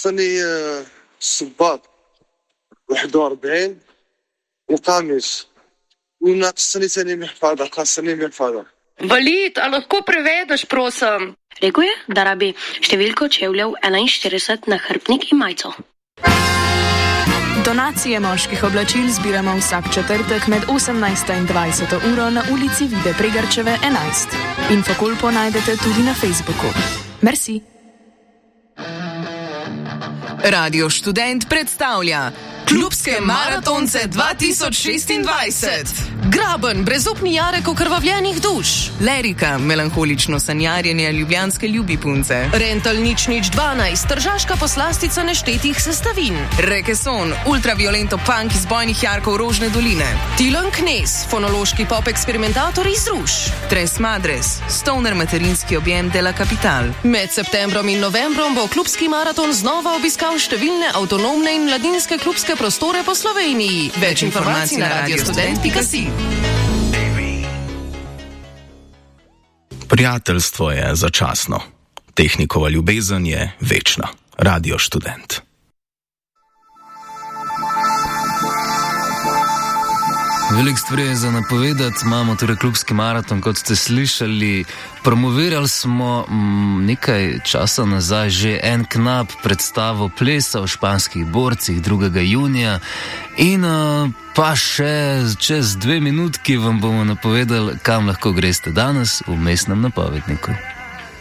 خاصني الصباط 41 وقميص وناقصني ثاني محفظة خاصني محفظة. Valid, a lahko prevedeš, prosim? Rekel je, da rabi številko čevljev 41 na hrbtnik in majico. Donacije moških oblačil zbiramo vsak četrtek med 18. in 20. uro na ulici Vide Pregarčeve 11. Infokolpo najdete tudi na Facebooku. Merci. Radio Študent predstavlja Klubske maratonce 2026. Graben, brezupni jarek okrvavljenih duš. Lerika, melanholično sanjarjenje ljubljanske ljubipunce. Rental nič 12, tržaška poslastica neštetih sestavin. Rekeson, ultraviolento punk iz bojnih jarkov Rožne doline. Tilan Knez, fonološki pop eksperimentator iz Ruš. Tres Madres, stoner materinski objem de la Capital. Med septembrom in novembrom bo klubski maraton znova obiskal številne avtonomne in mladinske klubske prostore po Sloveniji. Več informacij na radiostudent.si. Prijateljstvo je začasno. Tehnikova ljubezen je večna. Radio Študent. Veliko stvari je za napovedati, imamo torej klubski maraton, kot ste slišali. Promovirali smo nekaj časa nazaj že en knap predstavo plesa v španskih borcih 2. junija in pa še čez 2 minutki vam bomo napovedali, kam lahko greste danes v mestnem napovedniku.